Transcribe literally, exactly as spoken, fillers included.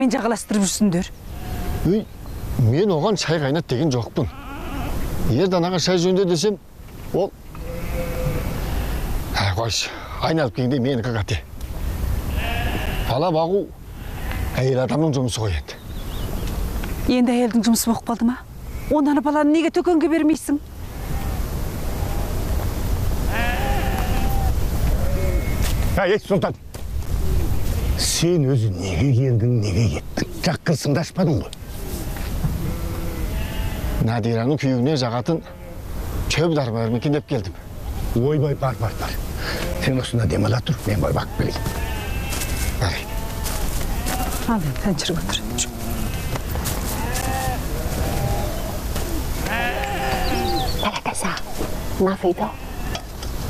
мен жағаластырып жүрсіңдер. Үй, мен оған шай қайнат деген жоқпын. Ерданаға шай жөнде десем, ол... Ә, қойшы, айналып келгенде менікі қате. Бала бағу әйел адамның жұмысы ғой енді. Енді әйелдің жұмысы болып қалды ма? Онаны баланы неге төкенге бермейсің? Ә, ет Сұлтан. Сен өзі неге келдің, неге кеттің? Жаққырсыңды ашпадың ғой. Надираның күйігіне жағатын чөп дарбарым екен деп келдім. Ойбай, бар, бар, бар. Сен осында демала тұр, мен бар бақып келейін. Бар. Ал енді, тәншір көтір. Бәрәкәса, нафиdo.